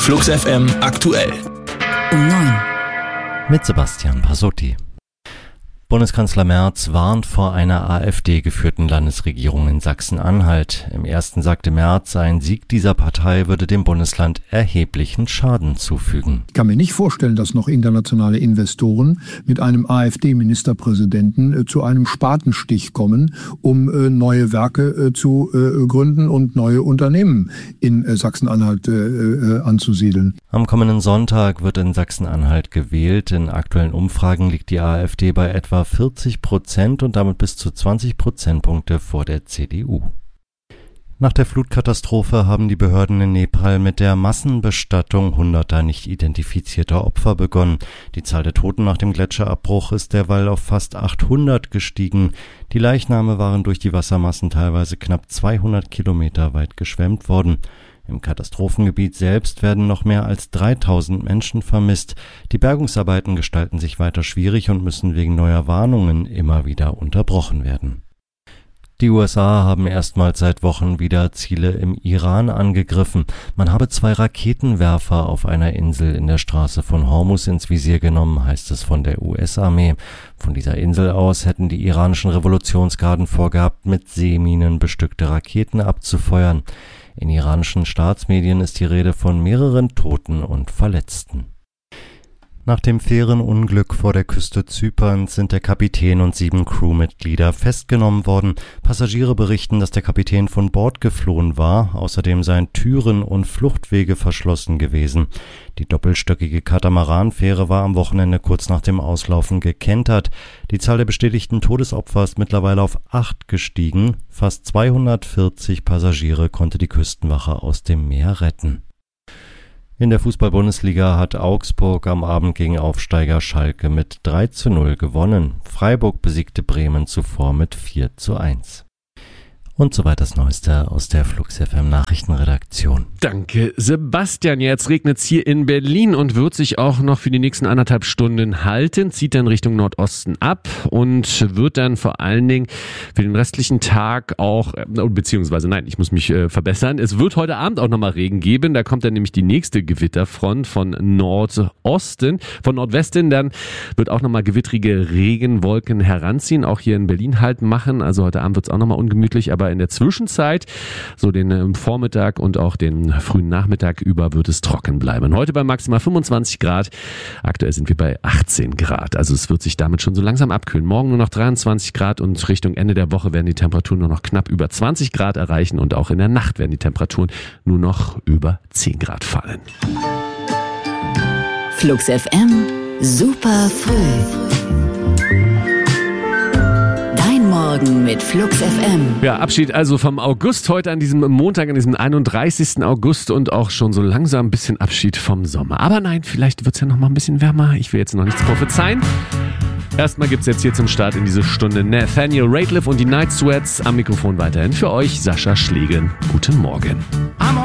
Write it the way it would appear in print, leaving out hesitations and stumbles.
Flux FM aktuell. Um 9. Mit Sebastian Pasotti. Bundeskanzler Merz warnt vor einer AfD-geführten Landesregierung in Sachsen-Anhalt. Im ersten sagte Merz, ein Sieg dieser Partei würde dem Bundesland erheblichen Schaden zufügen. Ich kann mir nicht vorstellen, dass noch internationale Investoren mit einem AfD-Ministerpräsidenten zu einem Spatenstich kommen, um neue Werke zu gründen und neue Unternehmen in Sachsen-Anhalt anzusiedeln. Am kommenden Sonntag wird in Sachsen-Anhalt gewählt. In aktuellen Umfragen liegt die AfD bei etwa 40% und damit bis zu 20 Prozentpunkte vor der CDU. Nach der Flutkatastrophe haben die Behörden in Nepal mit der Massenbestattung hunderter nicht identifizierter Opfer begonnen. Die Zahl der Toten nach dem Gletscherabbruch ist derweil auf fast 800 gestiegen. Die Leichname waren durch die Wassermassen teilweise knapp 200 Kilometer weit geschwemmt worden. Im Katastrophengebiet selbst werden noch mehr als 3000 Menschen vermisst. Die Bergungsarbeiten gestalten sich weiter schwierig und müssen wegen neuer Warnungen immer wieder unterbrochen werden. Die USA haben erstmals seit Wochen wieder Ziele im Iran angegriffen. Man habe 2 Raketenwerfer auf einer Insel in der Straße von Hormuz ins Visier genommen, heißt es von der US-Armee. Von dieser Insel aus hätten die iranischen Revolutionsgarden vorgehabt, mit Seeminen bestückte Raketen abzufeuern. In iranischen Staatsmedien ist die Rede von mehreren Toten und Verletzten. Nach dem Fährenunglück vor der Küste Zyperns sind der Kapitän und 7 Crewmitglieder festgenommen worden. Passagiere berichten, dass der Kapitän von Bord geflohen war. Außerdem seien Türen und Fluchtwege verschlossen gewesen. Die doppelstöckige Katamaranfähre war am Wochenende kurz nach dem Auslaufen gekentert. Die Zahl der bestätigten Todesopfer ist mittlerweile auf 8 gestiegen. Fast 240 Passagiere konnte die Küstenwache aus dem Meer retten. In der Fußball-Bundesliga hat Augsburg am Abend gegen Aufsteiger Schalke mit 3:0 gewonnen. Freiburg besiegte Bremen zuvor mit 4:1. Und soweit das Neueste aus der Flux FM Nachrichtenredaktion. Danke, Sebastian. Jetzt regnet es hier in Berlin und wird sich auch noch für die nächsten 1,5 Stunden halten, zieht dann Richtung Nordosten ab und wird dann vor allen Dingen für den restlichen Tag auch, beziehungsweise nein, ich muss mich verbessern, es wird heute Abend auch nochmal Regen geben, da kommt dann nämlich die nächste Gewitterfront von Nordwesten, dann wird auch nochmal gewittrige Regenwolken heranziehen, auch hier in Berlin halt machen, also heute Abend wird es auch nochmal ungemütlich, aber in der Zwischenzeit, so den Vormittag und auch den frühen Nachmittag über, wird es trocken bleiben. Heute bei maximal 25 Grad, aktuell sind wir bei 18 Grad. Also es wird sich damit schon so langsam abkühlen. Morgen nur noch 23 Grad und Richtung Ende der Woche werden die Temperaturen nur noch knapp über 20 Grad erreichen und auch in der Nacht werden die Temperaturen nur noch über 10 Grad fallen. Flux FM, super früh. Morgen mit Flux FM. Ja, Abschied also vom August heute an diesem Montag, an diesem 31. August und auch schon so langsam ein bisschen Abschied vom Sommer. Aber nein, vielleicht wird es ja noch mal ein bisschen wärmer. Ich will jetzt noch nichts prophezeien. Erstmal gibt es jetzt hier zum Start in diese Stunde Nathaniel Rateliff und die Night Sweats. Am Mikrofon weiterhin für euch Sascha Schlegel. Guten Morgen.